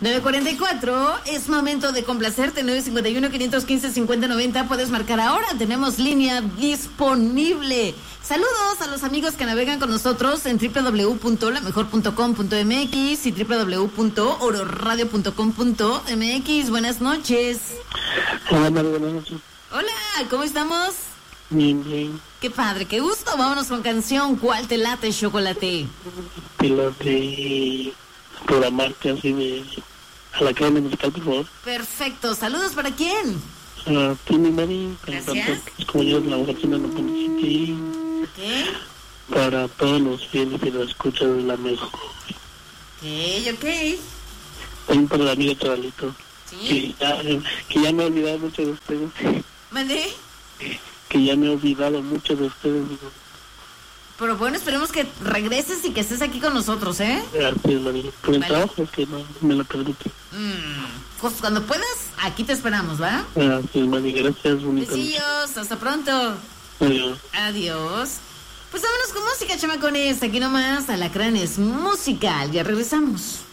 9:44, es momento de complacerte. 951-515-5090. Puedes marcar ahora, tenemos línea disponible. Saludos a los amigos que navegan con nosotros en www.lamejor.com.mx y www.ororadio.com.mx. Buenas noches. Hola, María, buenas noches. Hola, ¿cómo estamos? Bien, bien. Qué padre, qué gusto. Vámonos con canción. ¿Cuál te late, chocolate? Pilote programarte así de a la cadena musical, por favor. Perfecto. ¿Saludos para quién? Tini Mari, Gracias. como yo, la mujer china no City. Ok. Para todos los fieles y los escuchas de la mejor. Ok. También para la amiga Toralito. Sí. Que ya me he olvidado mucho de ustedes. ¿Mandé? Que ya me he olvidado mucho de ustedes. Pero bueno, esperemos que regreses y que estés aquí con nosotros, ¿eh? Gracias, María. Por el Vale. trabajo que no me lo permite. Pues cuando puedas, aquí te esperamos, ¿va? Gracias, María. Gracias, bonita noche. Besillos, hasta pronto. Adiós. Adiós. Pues vámonos con música, chamacones. Aquí nomás, Alacranes Musical. Ya regresamos.